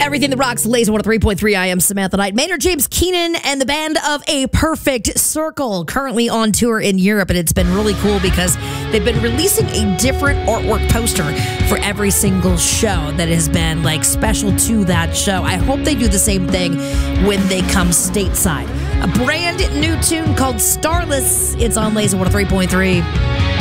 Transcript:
Everything that rocks, Laser 103.3. I am Samantha Knight. Maynard James Keenan and the band of A Perfect Circle currently on tour in Europe, and it's been really cool because they've been releasing a different artwork poster for every single show that has been like special to that show. I hope they do the same thing when they come stateside. A brand new tune called Starless. It's on Laser 103.3.